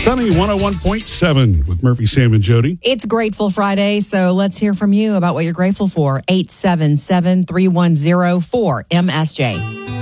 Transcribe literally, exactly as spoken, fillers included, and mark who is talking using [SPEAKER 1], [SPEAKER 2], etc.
[SPEAKER 1] Sunny one oh one point seven with Murphy, Sam, and Jody.
[SPEAKER 2] It's Grateful Friday, so let's hear from you about what you're grateful for. eight seven seven, three one zero, four M S J.